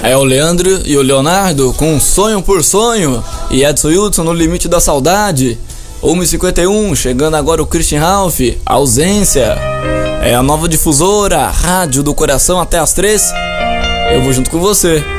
É o Leandro e o Leonardo com Sonho por Sonho e Edson Hudson no Limite da Saudade. 1h51, chegando agora o Christian Ralph, Ausência. É a nova difusora, Rádio do Coração até as 3. Eu vou junto com você.